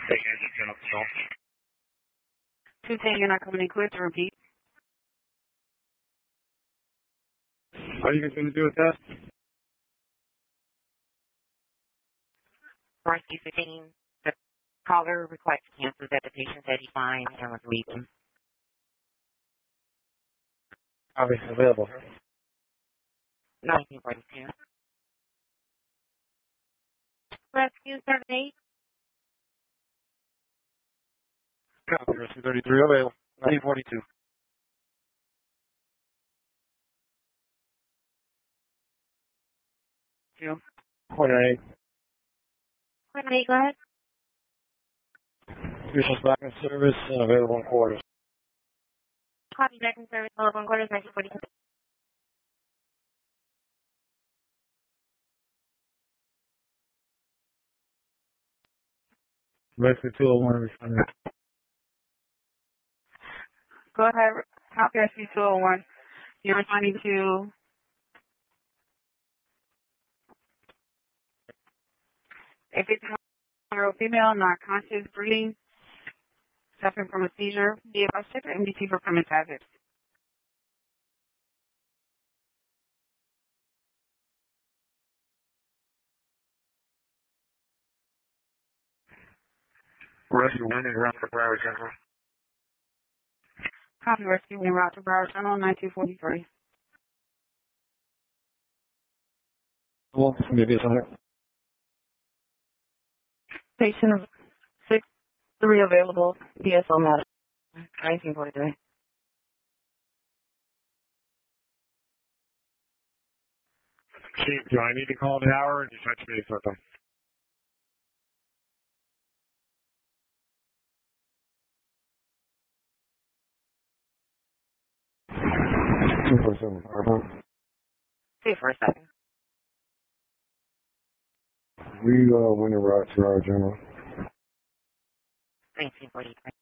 Again, General Control. 210, you're not coming in clear to repeat. Are you guys going to do a test? Rescue 15, the caller requests to cancel that the patient said he's fine and was leaving. Obviously available. 1942. Rescue 78. Copy, Rescue 33 available. 1942. Two. Quarter 8. Quarter 8, go ahead. Patient's back in service and available in quarters. Copy, back in service, telephone quarters, 1942. Rescue 201 responding. Go ahead, copy Rescue 201. You're responding to a 15-year-old female, not conscious, breathing, suffering from a seizure. Be advised to check the MDT for premise hazards. Rescue 1 and route for Broward General. Copy, Rescue 1, route to Broward General, 1943. Well, maybe it's on it. Patient 6-3 available, DSL matter, 1943. Chief, do I need to call an hour and you touch base with them? Stay for a second. We went a route to our general. 1943.